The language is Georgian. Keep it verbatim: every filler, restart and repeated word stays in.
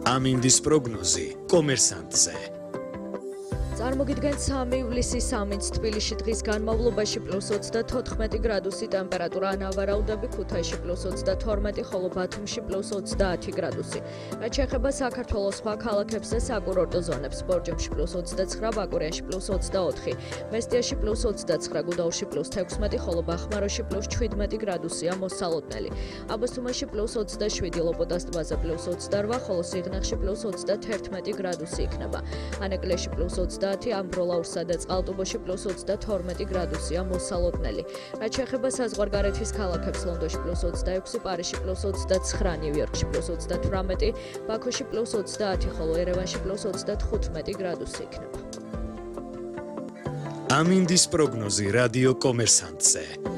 ამინდის პროგნოზი კომერსანტზე. წარმოგიდგენთ სამი ივლისის სამინც თბილისში დღის განმავლობაში პლუს ოცდათოთხმეტი გრადუსი ტემპერატურა, ნავარაუდები ქუთაისში პლუს ოცდათორმეტი, ხოლო ბათუმში პლუს ოცდაათი გრადუსი. რაც შეეხება საქართველოს სხვა ქალაქებს და საკურორტო ზონებს, ბორჯომში პლუს ოცდაცხრა, ბაკურიანში პლუს ოცდაოთხი, მესტიაში პლუს ოცდაცხრა, გუდაურში პლუს თექვსმეტი, ხოლო ბახმაროში პლუს შვიდმეტი გრადუსია მოსალოდნელი. აბასთუმანში პლუს ოცდაშვიდი, ლოპოტას ტბაზე პლუს ოცდარვა, ხოლო სიღნაღში პლუს ოცდათერთმეტი გრადუსი იქნება. ანეკლეში პლუს ოცდაათი, ამბროლაურსა და წყალტუბოში პლუს ოცდათორმეტი გრადუსია მოსალოდნელი. რაც შეეხება საზღვარგარეთის ქალაქებს, ლონდონში პლუს ოცდაექვსი, პარიზში პლუს ოცდაცხრა, ნიუ-იორკში პლუს ოცდათვრამეტი, ბაქოში პლუს ოცდაათი, ხოლო ერევანში პლუს ოცდათხუთმეტი გრადუსი იქნება. ამინდის პროგნოზი რადიო კომერსანტზე.